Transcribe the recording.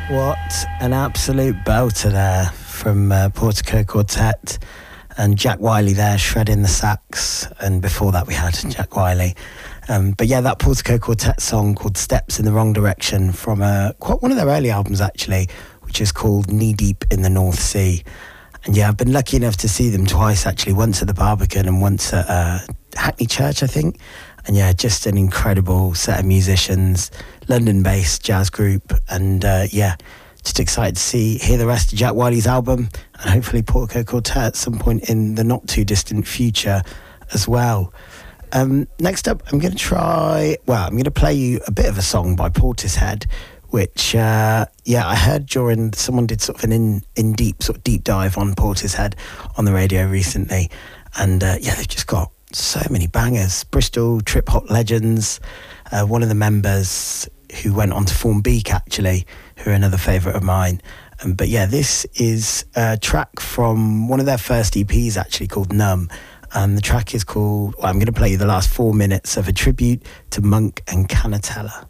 What an absolute belter there from Portico Quartet, and Jack Wiley there shredding the sax, and before that we had Jack Wiley. But yeah, that Portico Quartet song called Steps in the Wrong Direction from quite one of their early albums actually, which is called Knee Deep in the North Sea. And yeah, I've been lucky enough to see them twice actually, once at the Barbican and once at Hackney Church, I think. And yeah, just an incredible set of musicians, London-based jazz group, and yeah, just excited to hear the rest of Jack Wiley's album, and hopefully Portico Quartet at some point in the not too distant future as well. Next up, I'm going to play you a bit of a song by Portishead, which I heard during someone did sort of an deep dive on Portishead on the radio recently, and they've just got so many bangers. Bristol trip hop legends, one of the members who went on to form Beak actually, who are another favourite of mine. But yeah, this is a track from one of their first EPs actually called Numb, and the track is called, I'm going to play you the last 4 minutes of a tribute to Monk and Canatella.